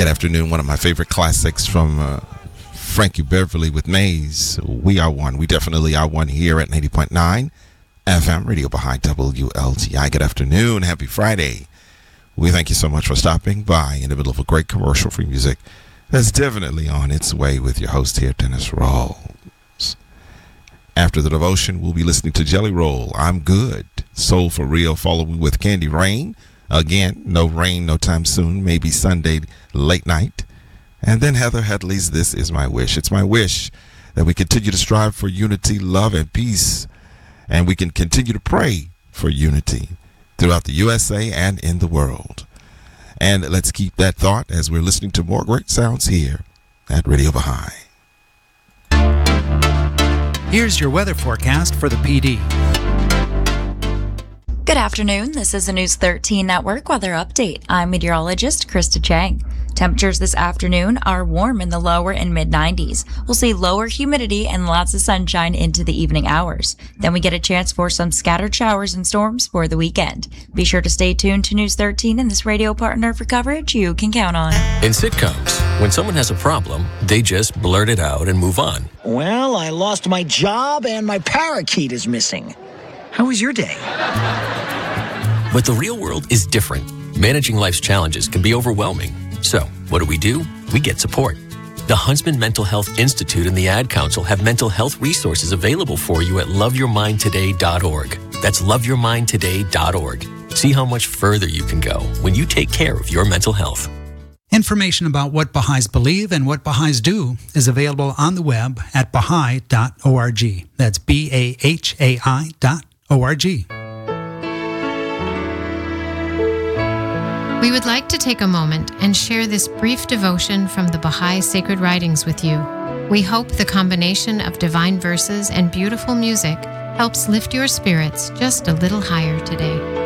Good afternoon. One of my favorite classics from Frankie Beverly with Maze. We are one. We definitely are one here at 90.9 FM Radio behind WLTI. Good afternoon. Happy Friday. We thank you so much for stopping by in the middle of a great commercial-free music that's definitely on its way with your host here, Dennis Rawls. After the devotion, we'll be listening to Jelly Roll, I'm Good, Soul for Real, following with Candy Rain. Again, no rain, no time soon, maybe Sunday late night. And then Heather Headley's This Is My Wish. It's my wish that we continue to strive for unity, love, and peace. And we can continue to pray for unity throughout the USA and in the world. And let's keep that thought as we're listening to more great sounds here at Radio Baha'i. Here's your weather forecast for the PD. Good afternoon. This is the News 13 Network Weather Update. I'm meteorologist Krista Chang. Temperatures this afternoon are warm in the lower and mid-90s. We'll see lower humidity and lots of sunshine into the evening hours. Then we get a chance for some scattered showers and storms for the weekend. Be sure to stay tuned to News 13 and this radio partner for coverage you can count on. In sitcoms, when someone has a problem, they just blurt it out and move on. Well, I lost my job and my parakeet is missing. How was your day? But the real world is different. Managing life's challenges can be overwhelming. So, what do? We get support. The Huntsman Mental Health Institute and the Ad Council have mental health resources available for you at loveyourmindtoday.org. That's loveyourmindtoday.org. See how much further you can go when you take care of your mental health. Information about what Baha'is believe and what Baha'is do is available on the web at baha'i.org. That's BAHAI.org. We would like to take a moment and share this brief devotion from the Baha'i Sacred Writings with you. We hope the combination of divine verses and beautiful music helps lift your spirits just a little higher today.